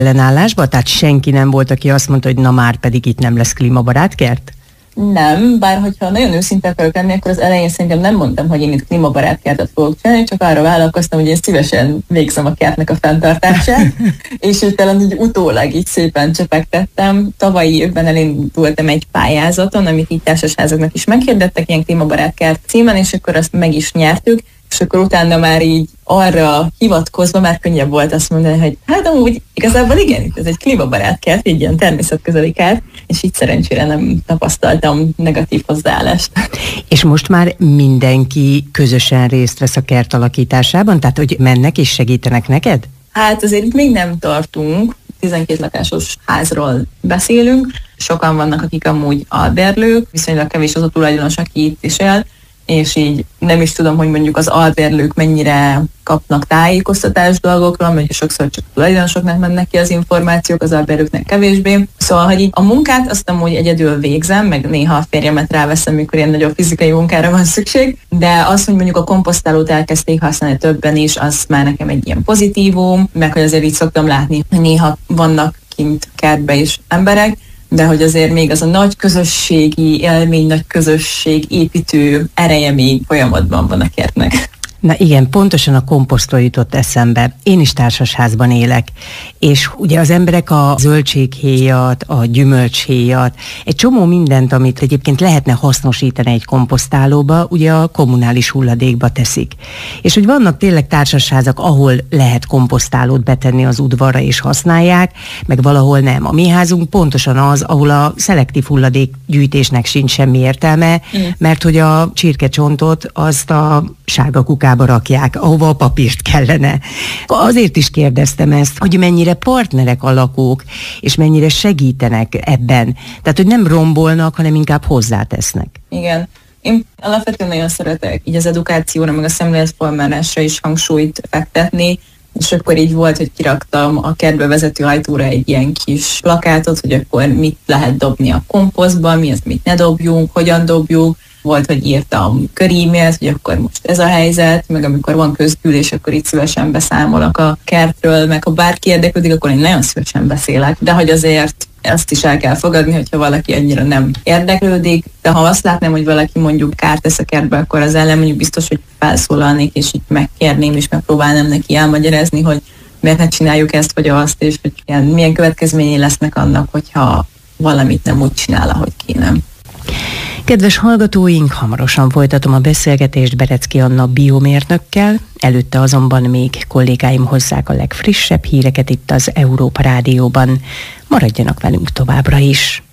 ellenállásba? Tehát senki nem volt, aki azt mondta, hogy na már pedig itt nem lesz klímabarát kert? Nem, bár hogyha nagyon őszinte akarok lenni, akkor az elején szerintem nem mondtam, hogy én itt klímabarát kertet fogok csinálni, csak arra vállalkoztam, hogy én szívesen végzem a kertnek a fenntartását, és így talán így utólag így szépen csepegtettem. Tavalyi évben elindultam egy pályázaton, amit így társasházaknak is meghirdettek, ilyen klímabarát kert címen, és akkor azt meg is nyertük, és akkor utána már így arra hivatkozva már könnyebb volt azt mondani, hogy hát amúgy igazából igen, itt ez egy klímabarát kert, egy ilyen természetközeli kert, és így szerencsére nem tapasztaltam negatív hozzáállást. És most már mindenki közösen részt vesz a kert alakításában? Tehát, hogy mennek és segítenek neked? Hát azért itt még nem tartunk, 12 lakásos házról beszélünk, sokan vannak, akik amúgy albérlők, viszonylag kevés az a tulajdonos, aki itt is él, és így nem is tudom, hogy mondjuk az albérlők mennyire kapnak tájékoztatást dolgokról, mert sokszor csak a tulajdonosoknak mennek ki az információk, az albérlőknek kevésbé. Szóval, hogy így a munkát azt amúgy egyedül végzem, meg néha a férjemet ráveszem, mikor ilyen nagyobb fizikai munkára van szükség, de az, hogy mondjuk a komposztálót elkezdték használni többen is, az már nekem egy ilyen pozitívum, meg hogy azért így szoktam látni, hogy néha vannak kint kertbe is emberek, de hogy azért még az a nagy közösségi élmény, nagy közösség építő ereje még folyamatban van a kertnek. Na igen, pontosan a komposztról jutott eszembe. Én is társasházban élek, és ugye az emberek a zöldséghéjat, a gyümölcshéjat, egy csomó mindent, amit egyébként lehetne hasznosítani egy komposztálóba, ugye a kommunális hulladékba teszik. És hogy vannak tényleg társasházak, ahol lehet komposztálót betenni az udvarra és használják, meg valahol nem. A mi házunk pontosan az, ahol a szelektív hulladékgyűjtésnek sincs semmi értelme, mert hogy a csirkecsontot azt a sárga kukába rakják, ahova a papírt kellene. Azért is kérdeztem ezt, hogy mennyire partnerek a lakók, és mennyire segítenek ebben. Tehát, hogy nem rombolnak, hanem inkább hozzátesznek. Igen. Én alapvetően nagyon szeretek így az edukációra, meg a szemléletformálásra is hangsúlyt fektetni, és akkor így volt, hogy kiraktam a kertbe vezető ajtóra egy ilyen kis plakátot, hogy akkor mit lehet dobni a komposztba, mi az, mit ne dobjunk, hogyan dobjuk. Volt, hogy írtam körímélt, hogy akkor most ez a helyzet, meg amikor van közgyűlés, akkor itt szívesen beszámolok a kertről, meg ha bárki érdeklődik, akkor én nagyon szívesen beszélek, de hogy azért ezt is el kell fogadni, hogyha valaki annyira nem érdeklődik, de ha azt látnám, hogy valaki mondjuk kárt tesz a kertbe, akkor az ellen mondjuk biztos, hogy felszólalnék, és így megkérném, és megpróbálnám neki elmagyarázni, hogy miért ne csináljuk ezt vagy azt, és hogy milyen következményei lesznek annak, hogyha valamit nem úgy csinál, ahogy kéne. Kedves hallgatóink, hamarosan folytatom a beszélgetést Berecki Anna biomérnökkel, előtte azonban még kollégáim hozzák a legfrissebb híreket itt az Európa Rádióban. Maradjanak velünk továbbra is!